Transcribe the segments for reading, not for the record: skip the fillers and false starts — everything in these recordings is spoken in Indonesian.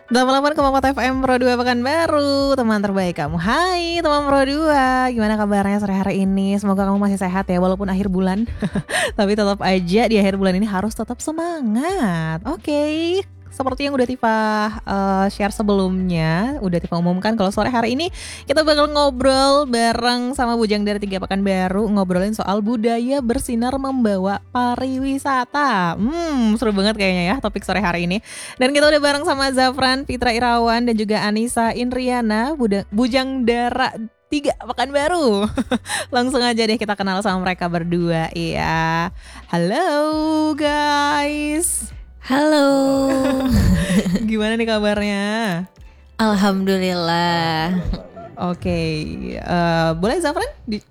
88,4 FM Pro 2 Pekanbaru, teman terbaik kamu. Hai teman Pro 2, gimana kabarnya sore hari ini? Semoga kamu masih sehat ya walaupun akhir bulan. Tapi tetap aja di akhir bulan ini harus tetap semangat. Oke. Seperti yang udah Tifa share sebelumnya, udah Tifa umumkan kalau sore hari ini kita bakal ngobrol bareng sama Bujang dari 3 Pekanbaru, ngobrolin soal budaya bersinar membawa pariwisata. Seru banget kayaknya ya topik sore hari ini. Dan kita udah bareng sama Zafran, Fitra Irawan, dan juga Anissa Indriana, Bujang Dara 3 Pekanbaru. Langsung aja deh kita kenal sama mereka berdua. Iya. Halo guys. Halo. Gimana nih kabarnya? Alhamdulillah. Oke, boleh Zafran?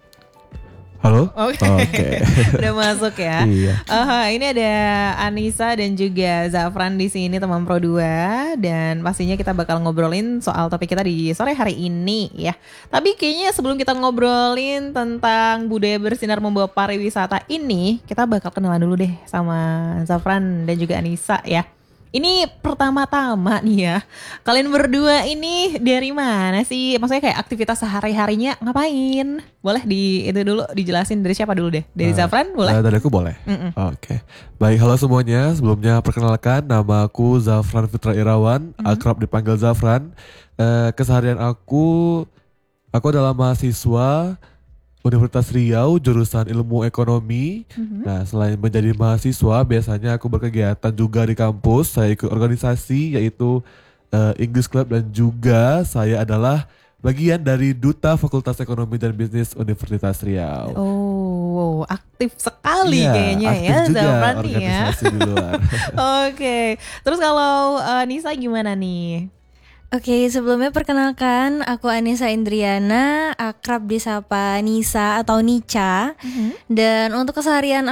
Halo? Oke. Udah masuk ya. Iya. Ini ada Anissa dan juga Zafran di sini teman Pro 2, dan pastinya kita bakal ngobrolin soal topik kita di sore hari ini ya. Tapi kayaknya sebelum kita ngobrolin tentang budaya bersinar membawa pariwisata ini, kita bakal kenalan dulu deh sama Zafran dan juga Anissa ya. Ini pertama-tama nih ya, kalian berdua ini dari mana sih? Maksudnya kayak aktivitas sehari-harinya ngapain? Boleh itu dulu dijelasin dari siapa dulu deh? Dari Zafran boleh? Dari aku boleh? Oke. Baik, halo semuanya. Sebelumnya perkenalkan, nama aku Zafran Fitra Irawan, akrab dipanggil Zafran. Keseharian aku adalah mahasiswa Universitas Riau, jurusan Ilmu Ekonomi. Nah, selain menjadi mahasiswa, biasanya aku berkegiatan juga di kampus. Saya ikut organisasi yaitu English Club, dan juga saya adalah bagian dari Duta Fakultas Ekonomi dan Bisnis Universitas Riau. Oh, aktif sekali Iya, kayaknya aktif ya juga Zafran nih ya. organisasi di luar. Oke, terus kalau Nisa gimana nih? Oke, sebelumnya perkenalkan, aku Anissa Indriana, akrab disapa Nisa atau Nica. Dan untuk keseharian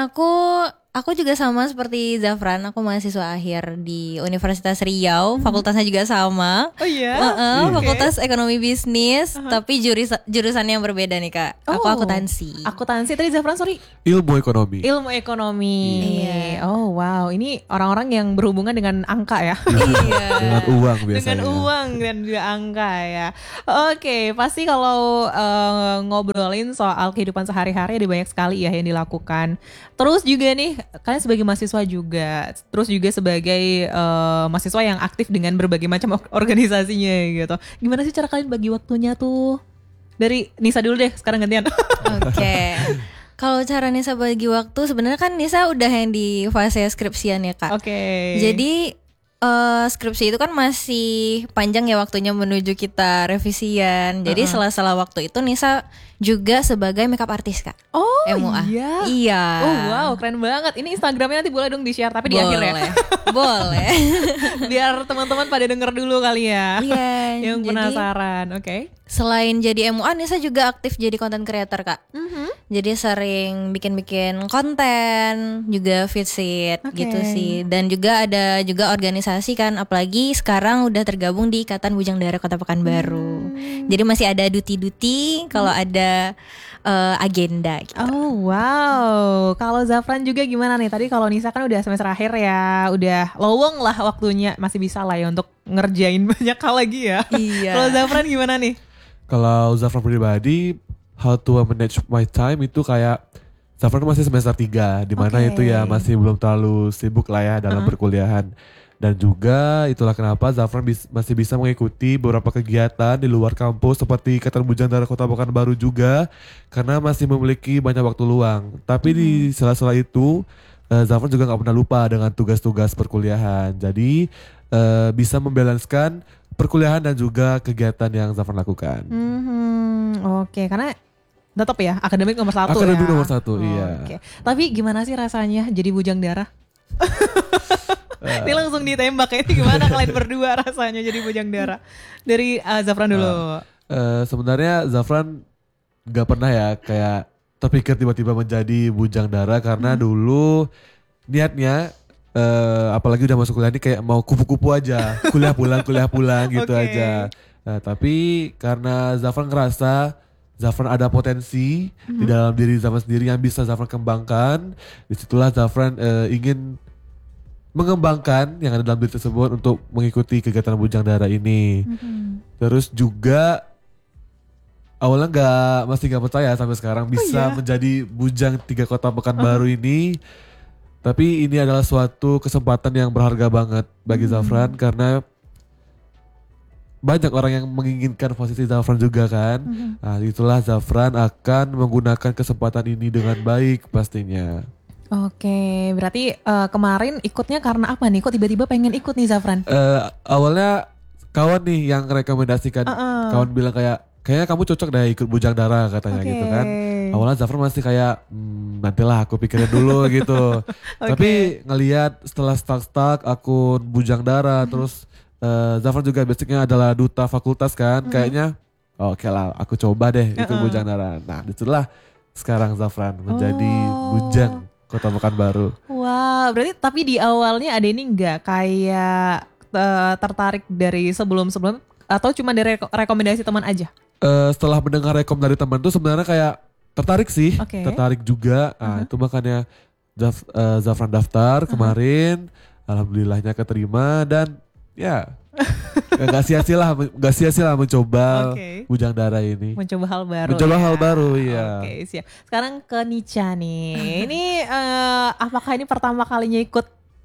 aku juga sama seperti Zafran, aku mahasiswa akhir di Universitas Riau, fakultasnya juga sama. Oh iya? Fakultas Ekonomi Bisnis, tapi jurusan yang berbeda nih Kak. Aku akuntansi. Akuntansi tadi Zafran, sorry. Ilmu Ekonomi. Ilmu Ekonomi. Iya. Oh wow, ini orang-orang yang berhubungan dengan angka ya. Iya. Dengan uang biasanya. Dengan uang dan juga angka ya. Oke, pasti kalau ngobrolin soal kehidupan sehari-hari ada banyak sekali ya yang dilakukan. Terus juga nih, kalian sebagai mahasiswa juga, terus juga sebagai mahasiswa yang aktif dengan berbagai macam organisasinya gitu. Gimana sih cara kalian bagi waktunya tuh? Dari Nisa dulu deh, sekarang gantian. Oke. Kalau cara Nisa bagi waktu, sebenarnya kan Nisa udah yang di fase skripsian ya Kak. Oke. Jadi skripsi itu kan masih panjang ya waktunya menuju kita revisian. Jadi sela-sela waktu itu Nisa juga sebagai makeup artist Kak. Oh MUA. iya. Iya. Oh wow, keren banget. Ini Instagramnya nanti boleh dong di-share, tapi di akhir ya. Boleh. Biar teman-teman pada denger dulu kali ya. Iya. Yang jadi, penasaran, oke. Selain jadi MUA, Nisa juga aktif jadi content creator Kak. Jadi sering bikin-bikin konten, juga feed gitu sih. Dan juga ada juga organisasi kan, apalagi sekarang udah tergabung di Ikatan Bujang Dara Kota Pekanbaru. Jadi masih ada duty-duty kalau ada agenda gitu. Oh wow, kalau Zafran juga gimana nih? Tadi kalau Nisa kan udah semester akhir ya, udah lowong lah waktunya, masih bisa lah ya untuk ngerjain banyak hal lagi ya. Iya. Kalau Zafran gimana nih? Kalau Zafran pribadi, how to manage my time itu kayak Zafran masih semester 3, dimana itu ya masih belum terlalu sibuk lah ya dalam perkuliahan. Dan juga itulah kenapa Zafran masih bisa mengikuti beberapa kegiatan di luar kampus seperti Ikatan Bujang Dara Kota Pekanbaru juga, karena masih memiliki banyak waktu luang. Tapi di sela-sela itu Zafran juga gak pernah lupa dengan tugas-tugas perkuliahan. Jadi bisa membalanskan perkuliahan dan juga kegiatan yang Zafran lakukan. Oke, karena tetap ya akademik nomor 1 ya. Akademik nomor 1, iya. Oke. Tapi gimana sih rasanya jadi bujang darah? Ini langsung ditembak ya. Ini gimana kalian berdua rasanya jadi bujang darah? Dari Zafran dulu. Sebenarnya Zafran gak pernah ya kayak terpikir tiba-tiba menjadi bujang dara, karena dulu niatnya apalagi udah masuk kuliah ini kayak mau kupu-kupu aja, kuliah pulang gitu aja. Nah, tapi karena Zafran ngerasa Zafran ada potensi di dalam diri Zafran sendiri yang bisa Zafran kembangkan, disitulah Zafran ingin mengembangkan yang ada dalam diri tersebut untuk mengikuti kegiatan Bujang Dara ini. Terus juga awalnya masih nggak percaya sampai sekarang bisa menjadi bujang 3 kota Pekanbaru ini. Tapi ini adalah suatu kesempatan yang berharga banget bagi Zafran karena banyak orang yang menginginkan posisi Zafran juga kan. Nah, itulah Zafran akan menggunakan kesempatan ini dengan baik pastinya. Oke, berarti kemarin ikutnya karena apa nih? Kok tiba-tiba pengen ikut nih Zafran? Awalnya kawan nih yang rekomendasikan. Kawan bilang kayaknya kamu cocok deh ikut Bujang Dara katanya gitu kan. Awalnya Zafran masih kayak nantilah aku pikirin dulu gitu. Tapi ngelihat setelah stuck akun Bujang Dara terus Zafran juga basicnya adalah duta fakultas kan. Kayaknya oke lah aku coba deh ikut Bujang Dara. Nah disitulah sekarang Zafran menjadi bujang Kota Pekanbaru. Wow, berarti tapi di awalnya ada ini nggak kayak tertarik dari sebelum-sebelum atau cuma dari rekomendasi teman aja? Setelah mendengar rekom dari teman tuh sebenarnya kayak tertarik sih, tertarik juga. Nah itu makanya Zafran daftar kemarin, alhamdulillahnya keterima dan ya gak sia-sia lah mencoba Bujang Dara ini. Mencoba hal baru. Mencoba hal baru ya. Oke, siap. Sekarang ke Nica nih. Ini apakah ini pertama kalinya ikut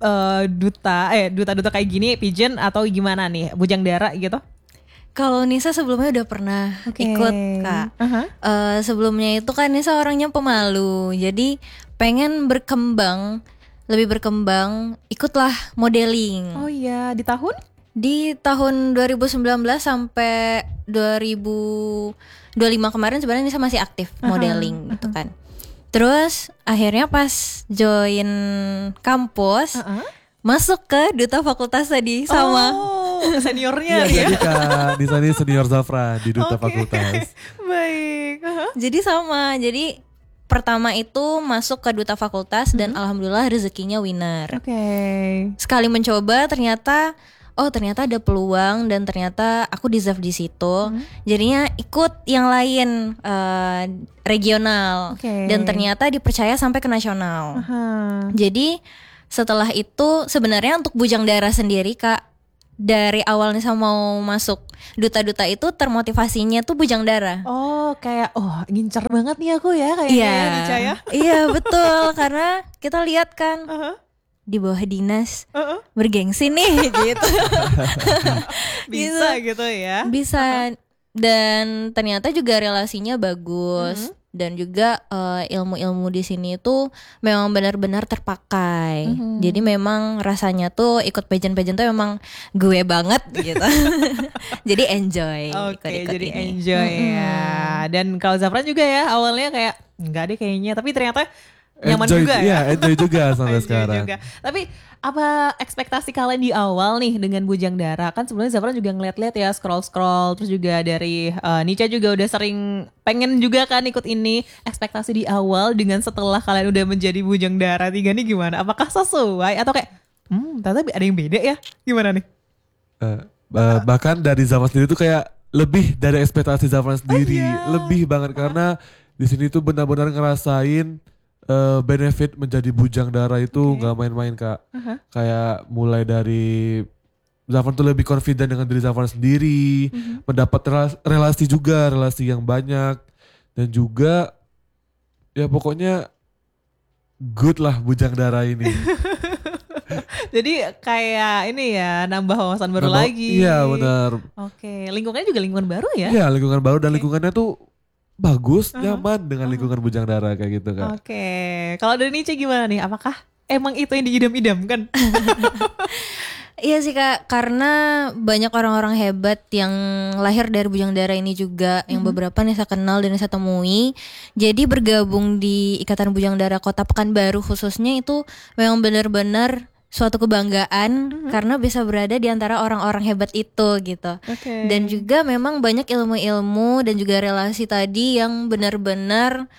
duta kayak gini, pageant atau gimana nih, Bujang Dara gitu? Kalau Nisa sebelumnya udah pernah ikut Kak. Sebelumnya itu kan Nisa orangnya pemalu, jadi pengen lebih berkembang, ikutlah modeling. Oh iya, di tahun? Di tahun 2019 sampai 2025 kemarin sebenarnya Nisa masih aktif modeling gitu kan. Terus akhirnya pas join kampus masuk ke duta fakultas tadi sama seniornya ya. Jadi Kak Nisa ini senior Zafran di duta fakultas. Baik. Jadi sama. Jadi pertama itu masuk ke duta fakultas dan alhamdulillah rezekinya winner. Sekali mencoba ternyata ada peluang dan ternyata aku deserve di situ. Jadinya ikut yang lain regional dan ternyata dipercaya sampai ke nasional. Jadi setelah itu sebenarnya untuk Bujang Dara sendiri Kak, dari awal Nisa mau masuk duta-duta itu termotivasinya tuh Bujang Dara. Oh kayak ngincer banget nih aku ya kayaknya Nica ya. Iya betul, karena kita lihat kan di bawah dinas bergengsi nih gitu. Bisa gitu ya. Bisa dan ternyata juga relasinya bagus. Dan juga ilmu-ilmu di sini tuh memang benar-benar terpakai. Jadi memang rasanya tuh ikut pageant-pageant tuh memang gue banget gitu. Jadi enjoy. Oke, jadi ini. Enjoy ya. Dan kalau Zafran juga ya awalnya kayak enggak deh kayaknya, tapi ternyata nyaman enjoy, juga ya. Iya, enjoy juga sampai enjoy sekarang. Juga. Tapi apa ekspektasi kalian di awal nih dengan Bujang Dara? Kan sebenarnya Zafran juga ngeliat-liat ya, scroll-scroll, terus juga dari Nica juga udah sering pengen juga kan ikut ini. Ekspektasi di awal dengan setelah kalian udah menjadi Bujang Dara 3 nih gimana? Apakah sesuai atau kayak ternyata ada yang beda ya? Gimana nih? Bahkan dari Zafran sendiri tuh kayak lebih dari ekspektasi Zafran sendiri, lebih banget karena di sini tuh benar-benar ngerasain benefit menjadi Bujang Dara itu nggak main-main Kak. Kayak mulai dari Zafran tuh lebih confident dengan diri Zafran sendiri, mendapat relasi yang banyak dan juga ya pokoknya good lah Bujang Dara ini. Jadi kayak ini ya nambah wawasan baru lagi. Iya benar. Lingkungannya juga lingkungan baru ya? Iya lingkungan baru dan lingkungannya tuh bagus, nyaman dengan lingkungan Bujang Dara kayak gitu kan. Kalau dari Nica gimana nih? Apakah emang itu yang diidam-idamkan? Iya sih Kak, karena banyak orang-orang hebat yang lahir dari Bujang Dara ini juga, yang beberapa Nisa kenal dan Nisa temui. Jadi bergabung di Ikatan Bujang Dara Kota Pekanbaru khususnya itu memang benar-benar suatu kebanggaan karena bisa berada di antara orang-orang hebat itu gitu. Dan juga memang banyak ilmu-ilmu dan juga relasi tadi yang benar-benar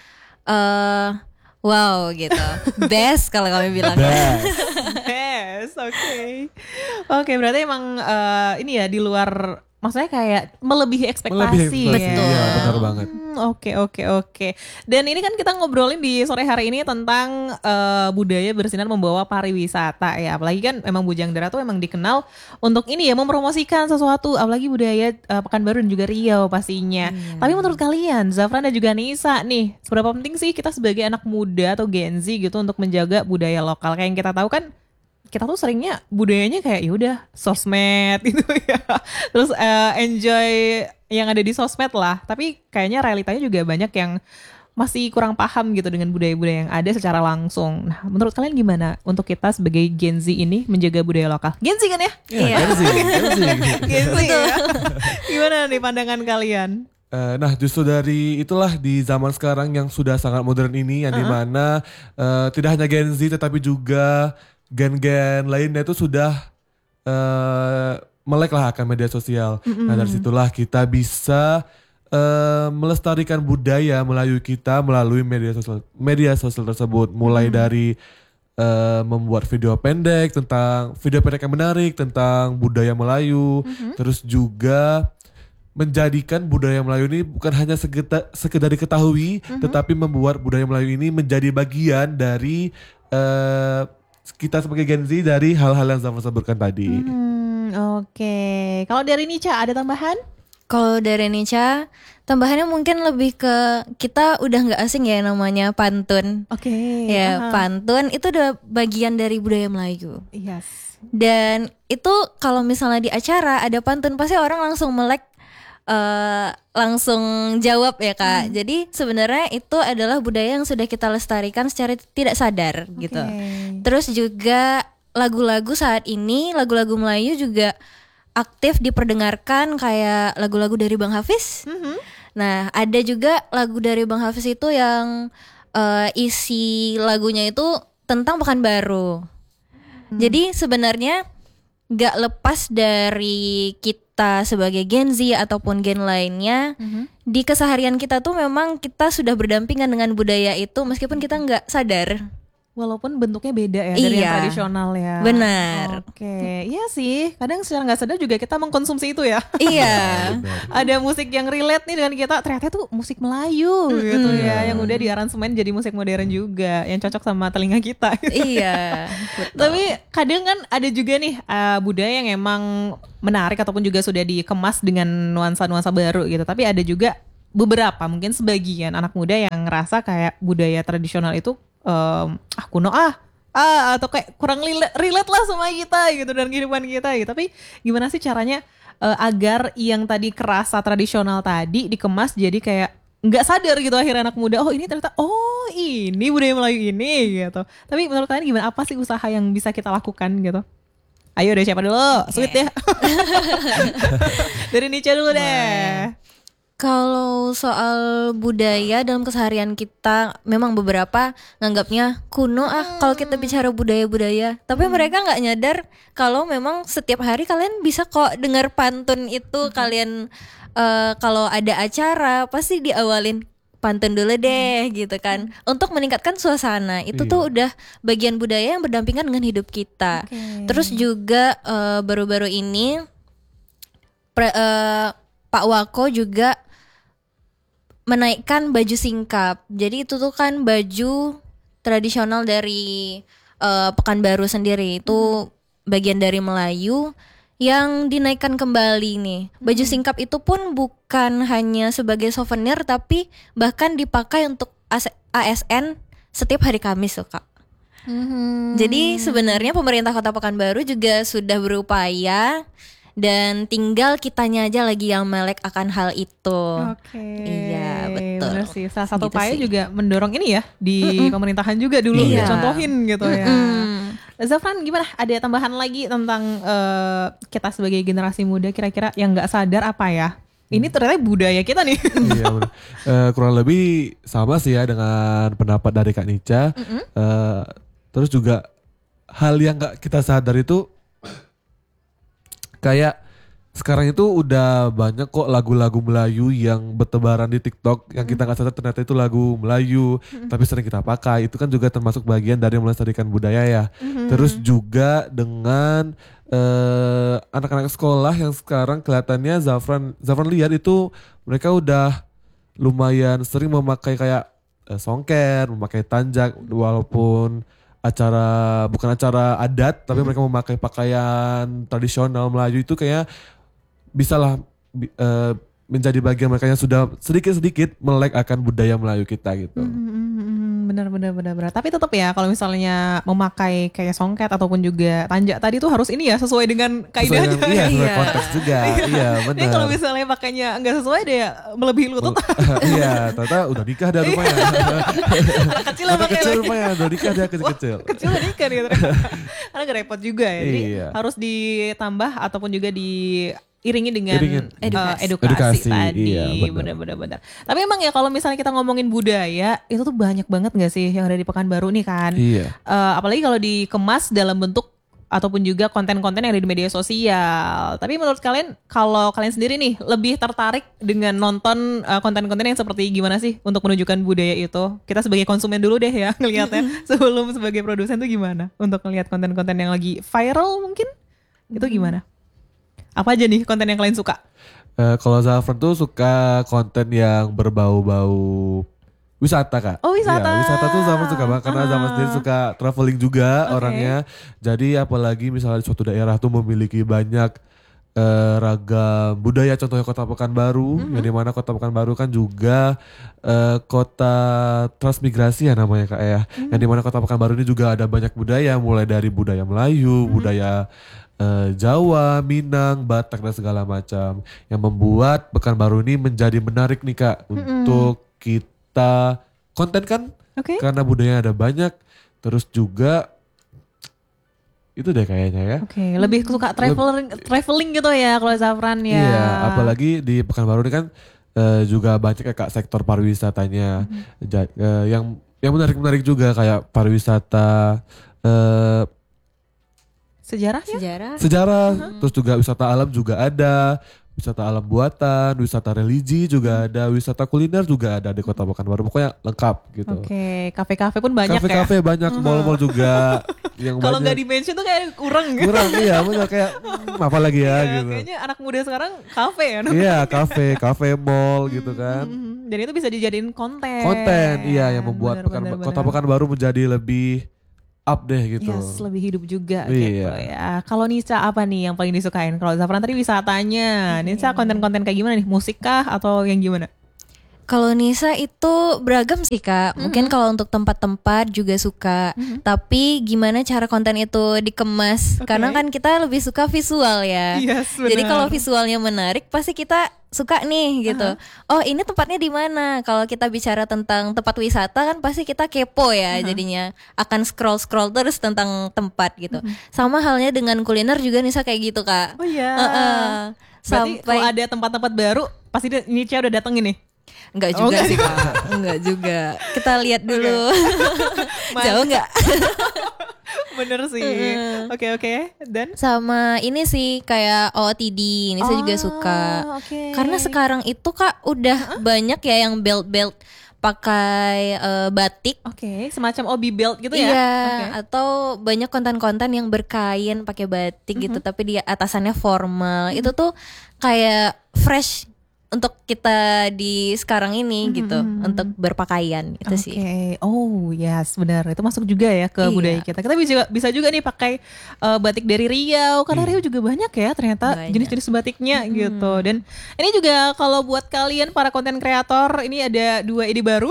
wow gitu. Best kalau kami bilang. Best, oke, berarti emang ini ya di luar maksudnya kayak melebihi ekspektasi ya. Betul. Iya, benar banget. Oke. Dan ini kan kita ngobrolin di sore hari ini tentang budaya bersinar membawa pariwisata ya. Apalagi kan emang Bujangdara tuh emang dikenal untuk ini ya, mempromosikan sesuatu. Apalagi budaya Pekanbaru dan juga Riau pastinya. Tapi menurut kalian, Zafran dan juga Nisa nih, seberapa penting sih kita sebagai anak muda atau Gen Z gitu untuk menjaga budaya lokal? Kayak yang kita tahu kan, kita tuh seringnya budayanya kayak yaudah sosmed gitu ya. Terus enjoy yang ada di sosmed lah. Tapi kayaknya realitanya juga banyak yang masih kurang paham gitu dengan budaya-budaya yang ada secara langsung. Nah, menurut kalian gimana untuk kita sebagai Gen Z ini menjaga budaya lokal? Gen Z kan ya? Iya. Gen Z ya. Gimana nih pandangan kalian? Nah, justru dari itulah di zaman sekarang yang sudah sangat modern ini, yang dimana tidak hanya Gen Z tetapi juga gen-gen lainnya itu sudah melek lah akan media sosial. Nah, dari situlah kita bisa melestarikan budaya Melayu kita melalui media sosial tersebut. Mulai dari membuat video pendek yang menarik tentang budaya Melayu, terus juga menjadikan budaya Melayu ini bukan hanya sekedar diketahui, tetapi membuat budaya Melayu ini menjadi bagian dari kita sebagai Gen Z dari hal-hal yang Zafran sebutkan tadi. Oke. Kalau dari Nica ada tambahan? Kalau dari Nica, tambahannya mungkin lebih ke kita udah nggak asing ya namanya pantun. Oke. Ya, pantun itu udah bagian dari budaya Melayu. Yes. Dan itu kalau misalnya di acara ada pantun pasti orang langsung melek, langsung jawab ya Kak. Jadi sebenarnya itu adalah budaya yang sudah kita lestarikan secara tidak sadar gitu. Terus juga lagu-lagu saat ini, lagu-lagu Melayu juga aktif diperdengarkan kayak lagu-lagu dari Bang Hafiz. Nah, ada juga lagu dari Bang Hafiz itu yang isi lagunya itu tentang Pekanbaru. Jadi sebenarnya gak lepas dari kita sebagai Gen Z ataupun gen lainnya, di keseharian kita tuh memang kita sudah berdampingan dengan budaya itu meskipun kita gak sadar. Walaupun bentuknya beda ya dari yang tradisional ya. Benar. Oke, iya sih. Kadang secara nggak sadar juga kita mengkonsumsi itu ya. Iya. Ada musik yang relate nih dengan kita. Ternyata itu musik Melayu gitu ya, yang udah diaransemen jadi musik modern juga, yang cocok sama telinga kita. Iya. Tapi kadang kan ada juga nih budaya yang emang menarik ataupun juga sudah dikemas dengan nuansa-nuansa baru gitu. Tapi ada juga beberapa, mungkin sebagian anak muda yang ngerasa kayak budaya tradisional itu kuno atau kayak kurang relate lah sama kita gitu dan kehidupan kita gitu. Tapi gimana sih caranya agar yang tadi kerasa tradisional tadi dikemas jadi kayak nggak sadar gitu akhirnya anak muda, ini ternyata ini budaya Melayu ini gitu. Tapi menurut kalian gimana, apa sih usaha yang bisa kita lakukan gitu? Ayo deh, siapa dulu? Sweet ya. Dari Nica dulu deh. Kalau soal budaya dalam keseharian kita memang beberapa nganggapnya kuno kalau kita bicara budaya-budaya. Tapi mereka nggak nyadar kalau memang setiap hari kalian bisa kok dengar pantun itu. Kalian kalau ada acara pasti diawalin pantun dulu deh gitu kan. Untuk meningkatkan suasana. Itu tuh udah bagian budaya yang berdampingan dengan hidup kita. Terus juga baru-baru ini Pak Wako juga menaikkan baju singkap. Jadi itu tuh kan baju tradisional dari Pekanbaru sendiri. Itu bagian dari Melayu yang dinaikkan kembali nih. Baju singkap itu pun bukan hanya sebagai souvenir, tapi bahkan dipakai untuk ASN setiap hari Kamis loh Kak. Jadi sebenarnya pemerintah Kota Pekanbaru juga sudah berupaya, dan tinggal kitanya aja lagi yang melek akan hal itu. Iya, betul. Benar sih. Salah satu gitu upaya juga mendorong ini ya di pemerintahan juga dulu contohin gitu ya. Zafran gimana? Ada tambahan lagi tentang kita sebagai generasi muda kira-kira yang nggak sadar apa ya? Ini ternyata budaya kita nih. Iya benar. Kurang lebih sama sih ya dengan pendapat dari Kak Nica. Terus juga hal yang nggak kita sadar itu kayak sekarang itu udah banyak kok lagu-lagu Melayu yang bertebaran di TikTok yang kita nggak sadar ternyata itu lagu Melayu, tapi sering kita pakai. Itu kan juga termasuk bagian dari melestarikan budaya ya. Terus juga dengan anak-anak sekolah yang sekarang kelihatannya Zafran lihat itu mereka udah lumayan sering memakai kayak songker, memakai tanjak walaupun bukan acara adat tapi mereka memakai pakaian tradisional Melayu itu kayak bisalah menjadi bagian mereka yang sudah sedikit-sedikit melek akan budaya Melayu kita gitu. Benar. Tapi tetap ya kalau misalnya memakai kayak songket ataupun juga tanjak tadi tuh harus ini ya sesuai dengan kaidahnya. Iya, sesuai konteks juga. Iya, benar. Ini kalau misalnya pakainya nggak sesuai deh ya melebihi lutut. Iya, ternyata udah nikah dah rupanya. Anak kecil lah pakai lagi. Rupanya udah nikah dia kecil-kecil. Kecil udah nikah nih ternyata. Karena gak repot juga ya. Jadi harus ditambah ataupun juga diiringi dengan edukasi tadi. Iya, benar. Tapi emang ya kalau misalnya kita ngomongin budaya itu tuh banyak banget gak sih yang ada di Pekanbaru nih kan. Iya. Apalagi kalau dikemas dalam bentuk ataupun juga konten-konten yang ada di media sosial. Tapi menurut kalian, kalau kalian sendiri nih lebih tertarik dengan nonton konten-konten yang seperti gimana sih untuk menunjukkan budaya itu? Kita sebagai konsumen dulu deh ya ngelihatnya. Sebelum sebagai produsen tuh gimana untuk ngelihat konten-konten yang lagi viral mungkin? Itu gimana? Apa aja nih konten yang kalian suka? Kalau Zafran tuh suka konten yang berbau-bau wisata Kak. Oh wisata. Ya, wisata tuh Zafran suka banget karena Zafran sendiri suka traveling juga orangnya. Jadi apalagi misalnya di suatu daerah tuh memiliki banyak ragam budaya, contohnya Kota Pekanbaru, yang dimana Kota Pekanbaru kan juga kota transmigrasi ya namanya Kak ya. Yang dimana Kota Pekanbaru ini juga ada banyak budaya, mulai dari budaya Melayu, budaya Jawa, Minang, Batak dan segala macam, yang membuat Pekanbaru ini menjadi menarik nih Kak untuk kita konten kan, karena budayanya ada banyak, terus juga itu deh kayaknya ya. Lebih suka traveling gitu ya kalau Zafran ya. Iya, apalagi di Pekanbaru ini kan juga banyak ya Kak sektor pariwisatanya, yang menarik juga kayak pariwisata. Sejarah. Terus juga wisata alam juga ada, wisata alam buatan, wisata religi juga ada, wisata kuliner juga ada di Kota Pekanbaru. Pokoknya lengkap gitu. Kafe-kafe pun banyak ya. Kafe-kafe banyak, mall-mall juga yang kalau nggak banyak. di mention tuh kayak kurang Iya benar kayak apa lagi ya gitu. Kayaknya anak muda sekarang kafe ya. Iya, kafe, mall gitu kan. Dan itu bisa dijadiin konten. Iya, yang membuat Kota Pekanbaru menjadi lebih up deh gitu. Lebih hidup juga gitu ya. Kalau Nisa apa nih yang paling disukain? Kalau Zafran tadi wisatanya, Nisa konten-konten kayak gimana nih? Musik kah atau yang gimana? Kalau Nisa itu beragam sih Kak. Mungkin kalau untuk tempat-tempat juga suka. Tapi gimana cara konten itu dikemas? Karena kan kita lebih suka visual ya. Jadi kalau visualnya menarik pasti kita suka nih gitu. Oh ini tempatnya di mana? Kalau kita bicara tentang tempat wisata kan pasti kita kepo ya. Jadinya akan scroll terus tentang tempat gitu. Sama halnya dengan kuliner juga Nisa kayak gitu Kak. Oh iya. Berarti Sampai kalau ada tempat-tempat baru pasti Nicha udah datengin nih. Enggak juga sih Kak. Enggak juga. Kita lihat dulu. Jauh enggak? Bener sih. Oke. Dan sama ini sih kayak OOTD ini saya juga suka. Karena sekarang itu Kak udah banyak ya yang belt pakai batik. Semacam obi belt gitu ya. Iya, atau banyak konten-konten yang berkain pakai batik gitu tapi di atasannya formal. Itu tuh kayak fresh untuk kita di sekarang ini gitu, untuk berpakaian itu sih. Oh yes, benar. Itu masuk juga ya ke budaya kita. Kita bisa juga nih pakai batik dari Riau, karena Riau juga banyak ya ternyata jenis-jenis batiknya gitu. Dan ini juga kalau buat kalian para konten kreator, ini ada 2 ide baru.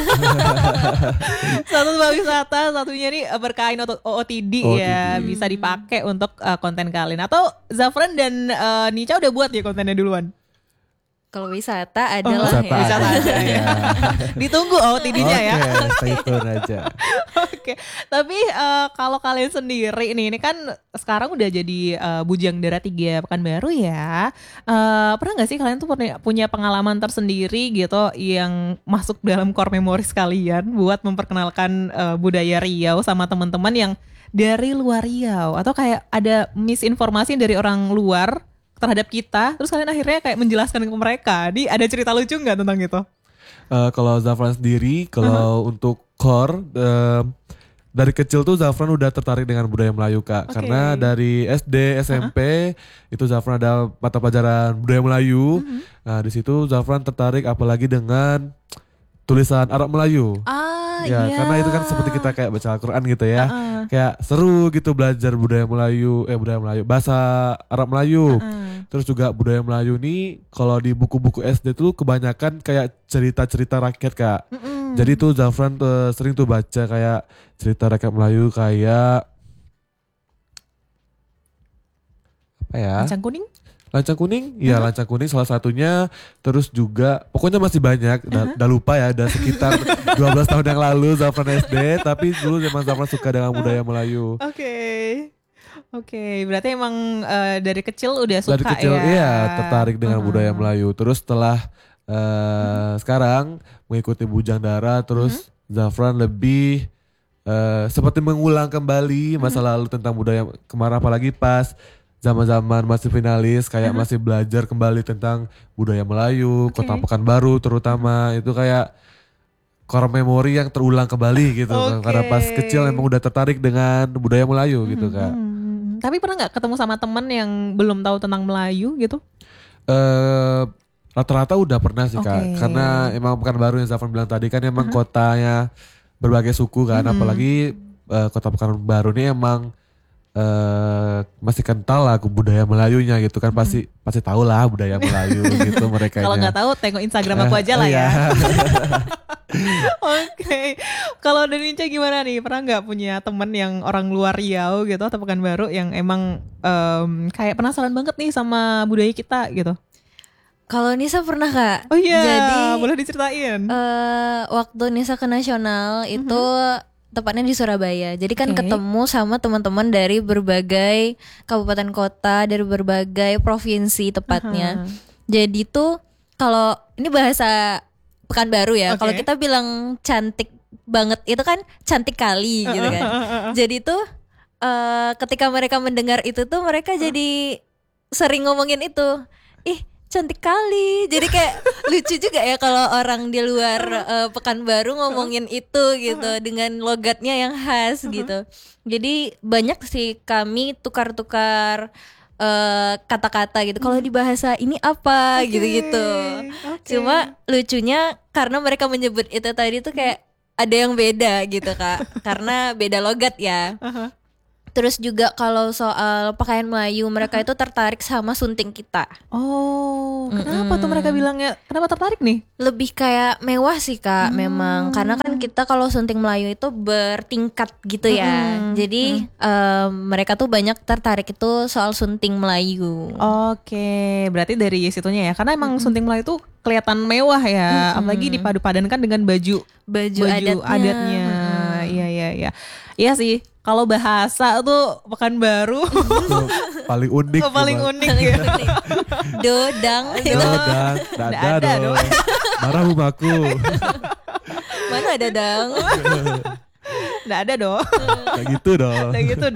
Satu tempat wisata, satunya nih berkain OOTD ya, bisa dipakai untuk konten kalian. Atau Zafran dan Nica udah buat ya kontennya duluan? Kalau wisata adalah wisata aja ya. Ditunggu OOTD-nya ya. Stay tune aja. Tapi kalau kalian sendiri ini kan sekarang udah jadi Bujang Dara 3 Pekanbaru ya. Pernah gak sih kalian tuh punya pengalaman tersendiri gitu yang masuk dalam core memories kalian buat memperkenalkan budaya Riau sama teman-teman yang dari luar Riau, atau kayak ada misinformasi dari orang luar terhadap kita, terus kalian akhirnya kayak menjelaskan ke mereka. Ada cerita lucu nggak tentang itu? Kalau Zafran sendiri, kalau untuk core dari kecil tuh Zafran udah tertarik dengan budaya Melayu Kak. Karena dari SD, SMP itu Zafran ada mata pelajaran budaya Melayu. Nah di situ Zafran tertarik apalagi dengan tulisan Arab Melayu. Iya. Karena itu kan seperti kita kayak baca Al-Quran gitu ya. Kayak seru gitu belajar budaya Melayu, bahasa Arab Melayu. Terus juga budaya Melayu nih kalau di buku-buku SD tuh kebanyakan kayak cerita-cerita rakyat Kak. Jadi tuh Zafran sering tuh baca kayak cerita rakyat Melayu kayak apa ya? Lancang kuning? Lancang kuning? Iya lancang kuning salah satunya. Terus juga pokoknya masih banyak. Udah lupa ya, udah sekitar 12 tahun yang lalu Zafran SD. Tapi dulu memang Zafran suka dengan budaya Melayu. Oke, berarti emang dari kecil udah suka ya? Dari kecil iya tertarik dengan budaya Melayu. Terus setelah sekarang mengikuti Bujang Dara. Terus Zafran lebih seperti mengulang kembali masa lalu tentang budaya kemarin, apalagi pas zaman-zaman masih finalis kayak masih belajar kembali tentang budaya Melayu, Kota Pekanbaru terutama. Itu kayak core memory yang terulang kembali gitu. Karena pas kecil emang udah tertarik dengan budaya Melayu gitu Kak. Tapi pernah gak ketemu sama temen yang belum tahu tentang Melayu gitu? Rata-rata udah pernah sih Kak. Karena emang Pekanbaru yang Zafran bilang tadi kan emang kotanya berbagai suku kan. Apalagi Kota Pekanbaru ini emang masih kental lah budaya Melayunya gitu kan. Pasti tahu lah budaya Melayu gitu mereka. Kalau nggak tahu tengok Instagram aku aja lah ya. Kalau dari Inca gimana nih? Pernah nggak punya temen yang orang luar Riau gitu atau Pekanbaru yang emang kayak penasaran banget nih sama budaya kita gitu? Kalau Nisa pernah Kak. Oh iya, jadi boleh diceritain. Waktu Nisa ke nasional itu tepatnya di Surabaya. Jadi kan ketemu sama teman-teman dari berbagai kabupaten kota, dari berbagai provinsi tepatnya. Jadi tuh kalau ini bahasa Pekanbaru ya. Kalau kita bilang cantik banget itu kan cantik kali gitu kan. Jadi tuh ketika mereka mendengar itu tuh mereka jadi sering ngomongin itu. Ih, cantik kali. Jadi kayak lucu juga ya kalau orang di luar Pekanbaru ngomongin itu gitu dengan logatnya yang khas gitu. Jadi banyak sih kami tukar-tukar kata-kata gitu. Kalau di bahasa ini apa gitu-gitu. Cuma lucunya karena mereka menyebut itu tadi tuh kayak ada yang beda gitu Kak. Karena beda logat ya. Terus juga kalau soal pakaian Melayu, mereka itu tertarik sama sunting kita. Oh, kenapa tuh mereka bilangnya? Kenapa tertarik nih? Lebih kayak mewah sih Kak, memang. Karena kan kita kalau sunting Melayu itu bertingkat gitu ya. Jadi mereka tuh banyak tertarik itu soal sunting Melayu. Oke, berarti dari situnya ya. Karena emang sunting Melayu tuh kelihatan mewah ya. Apalagi dipadu-padankan dengan baju adatnya. Iya. Iya sih. Kalau bahasa tuh Pekanbaru paling unik. paling unik ya. Dodang. Dada dong. Marah bumaku. Mana ada dang? Nggak ada dong. Kayak gitu dong.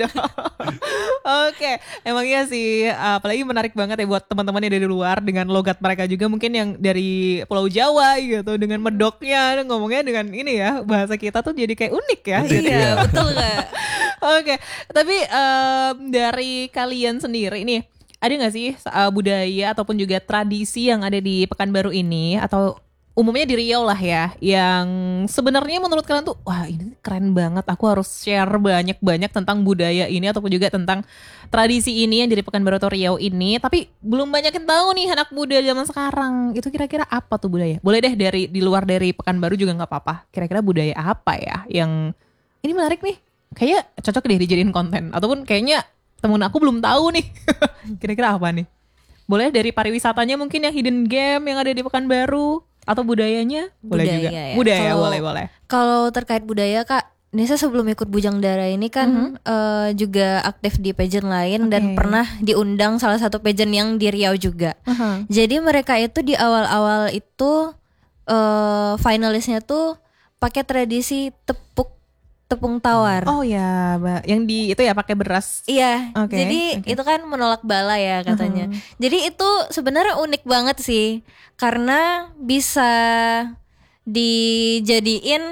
Oke, emang iya sih. Apalagi menarik banget ya buat teman-teman yang dari luar dengan logat mereka juga mungkin yang dari Pulau Jawa gitu dengan medoknya ngomongnya dengan ini ya bahasa kita tuh jadi kayak unik ya. Iya betul Kak. Oke, tapi dari kalian sendiri nih ada nggak sih budaya ataupun juga tradisi yang ada di Pekanbaru ini atau umumnya di Riau lah ya, yang sebenarnya menurut kalian tuh wah ini keren banget, aku harus share banyak-banyak tentang budaya ini ataupun juga tentang tradisi ini yang dari Pekanbaru atau Riau ini, tapi belum banyak yang tahu nih anak muda zaman sekarang. Itu kira-kira apa tuh budaya? Boleh deh dari di luar dari Pekanbaru juga nggak apa-apa. Kira-kira budaya apa ya yang ini menarik nih? Kayaknya cocok deh dijadiin konten ataupun kayaknya temen aku belum tahu nih. Kira-kira apa nih? Boleh dari pariwisatanya mungkin yang hidden game yang ada di Pekanbaru. Atau budayanya boleh budaya, juga ya. Budaya boleh. Kalau terkait budaya Kak, Nisa sebelum ikut Bujang Dara ini kan juga aktif di pageant lain dan pernah diundang salah satu pageant yang di Riau juga. Jadi mereka itu di awal-awal itu finalisnya tuh pakai tradisi tepung tawar. Oh ya, yang di itu ya pakai beras. Iya. Jadi itu kan menolak bala ya katanya. Jadi itu sebenarnya unik banget sih karena bisa dijadiin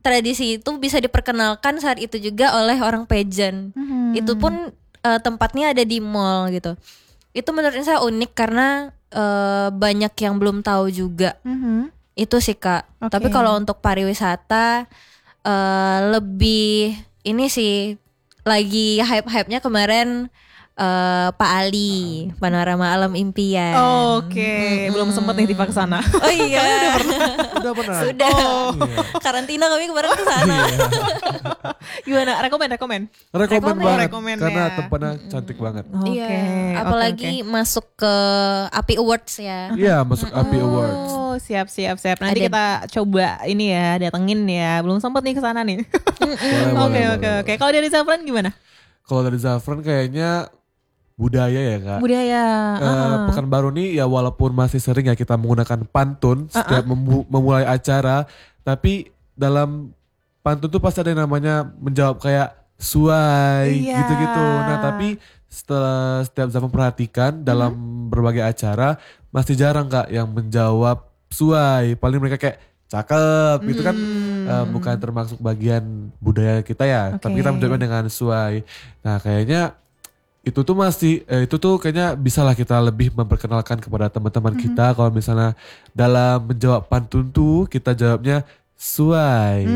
tradisi itu bisa diperkenalkan saat itu juga oleh orang pageant. Itu pun tempatnya ada di mall gitu. Itu menurut saya unik karena banyak yang belum tahu juga. Itu sih Kak. Tapi kalau untuk pariwisata lebih ini sih lagi hype-hypenya kemarin Pak Ali, Panorama Alam Impian. Belum sempet nih tiba ke sana. Oh iya. Udah pernah. Sudah. Iya. Karantina kami kemarin ke sana. Gimana? Rekomen Banget karena ya. tempatnya cantik banget. Iya. Apalagi masuk ke API Awards ya. Iya, masuk API Awards. Oh, siap. Nanti kita coba ini ya, datengin ya. Belum sempet nih ke sana nih. Oke. Kalau dari Zafran gimana? Kalau dari Zafran kayaknya budaya ya Kak. Budaya. Pekanbaru nih ya walaupun masih sering ya kita menggunakan pantun setiap memulai acara, tapi dalam pantun tuh pasti ada yang namanya menjawab kayak suai gitu-gitu. Nah tapi setelah setiap Zafran perhatikan dalam berbagai acara masih jarang Kak yang menjawab suai. Paling mereka kayak cakep gitu kan, bukan termasuk bagian budaya kita ya. Tapi kita menjawabnya dengan suai. Nah kayaknya itu tuh kayaknya bisalah kita lebih memperkenalkan kepada teman-teman kita kalau misalnya dalam menjawab pantun tuh kita jawabnya suai.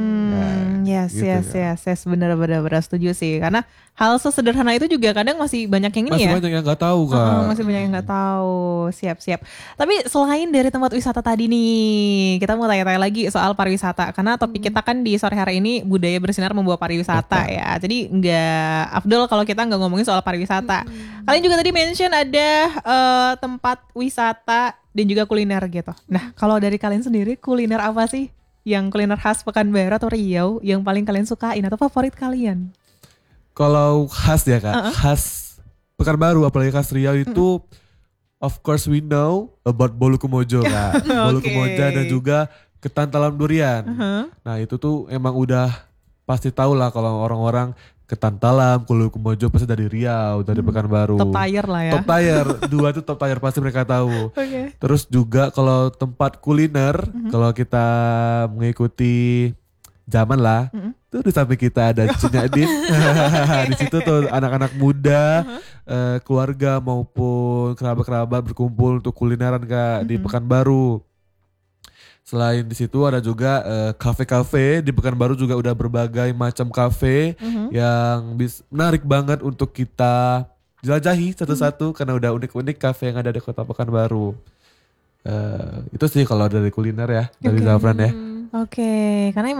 Yes, benar-benar setuju sih. Karena hal sesederhana itu juga kadang masih banyak yang ini masih ya. banyak yang nggak tahu Kak. Masih banyak yang nggak tahu. Siap. Tapi selain dari tempat wisata tadi nih, kita mau tanya-tanya lagi soal pariwisata. Karena topik kita kan di sore hari ini budaya bersinar membawa pariwisata ya. Jadi nggak afdol kalau kita nggak ngomongin soal pariwisata. Kalian juga tadi mention ada tempat wisata dan juga kuliner gitu. Nah kalau dari kalian sendiri kuliner apa sih? Yang kuliner khas Pekanbaru atau Riau yang paling kalian sukain atau favorit kalian? Kalau khas ya Kak, khas Pekanbaru apalagi khas Riau itu of course we know about bolu kemojo Kak. Bolu kemojo dan juga ketan talam durian. Nah itu tuh emang udah pasti tahu lah kalau orang-orang ketan talam, bolu kemojo pasti dari Riau, dari Pekanbaru. Top tier lah ya. Top tier, dua itu top tier pasti mereka tahu. Terus juga kalau tempat kuliner, kalau kita mengikuti zaman lah, tuh di samping kita ada Cinyadin. Di situ tuh anak-anak muda, keluarga maupun kerabat-kerabat berkumpul untuk kulineran Kak di Pekanbaru. Selain di situ ada juga kafe-kafe di Pekanbaru juga udah berbagai macam kafe yang menarik banget untuk kita jelajahi satu-satu karena udah unik-unik kafe yang ada di Kota Pekanbaru. Itu sih kalau dari kuliner ya dari Zafran ya. Karena